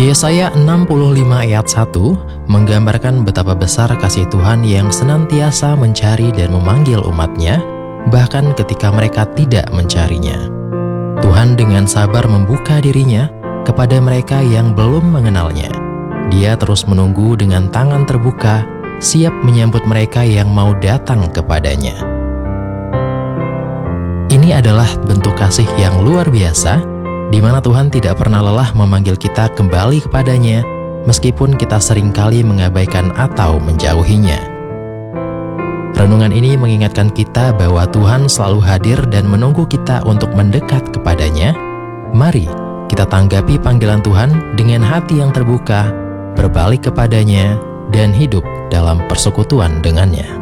Yesaya 65 ayat 1 menggambarkan betapa besar kasih Tuhan yang senantiasa mencari dan memanggil umatnya, bahkan ketika mereka tidak mencarinya. Tuhan dengan sabar membuka dirinya kepada mereka yang belum mengenalnya. Dia terus menunggu dengan tangan terbuka, siap menyambut mereka yang mau datang kepadanya. Ini adalah bentuk kasih yang luar biasa, di mana Tuhan tidak pernah lelah memanggil kita kembali kepadanya, meskipun kita seringkali mengabaikan atau menjauhinya. Renungan ini mengingatkan kita bahwa Tuhan selalu hadir dan menunggu kita untuk mendekat kepadanya. Mari kita tanggapi panggilan Tuhan dengan hati yang terbuka, berbalik kepadanya, dan hidup dalam persekutuan dengannya.